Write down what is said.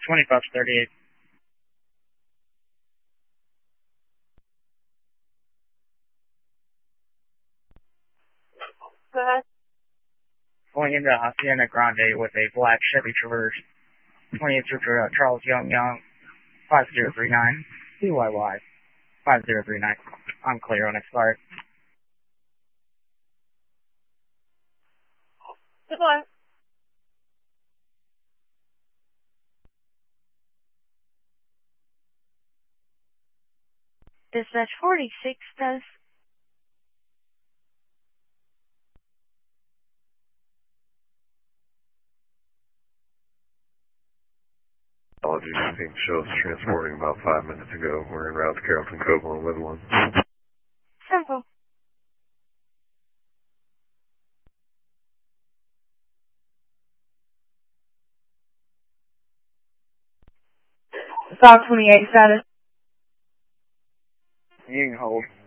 2538. Go ahead. Going into Hacienda Grande with a black Chevy Traverse. 28 Trooper Charles Young, 5039. CYY 5039. I'm clear on expired. Good one. Dispatch 46 does. Apologies, I think shows transporting about 5 minutes ago. We're en route to Carrollton Copeland with one. Simple. Stock 28 status. You can hold.